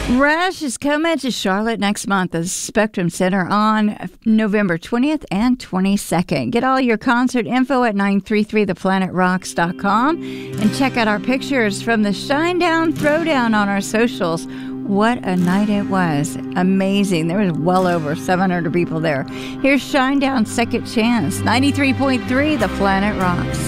Rush is coming to Charlotte next month at the Spectrum Center on November 20th and 22nd. Get all your concert info at 933theplanetrocks.com and check out our pictures from the Shinedown Throwdown on our socials. What a night it was. Amazing. There was well over 700 people there. Here's Shinedown's Second Chance, 93.3 The Planet Rocks.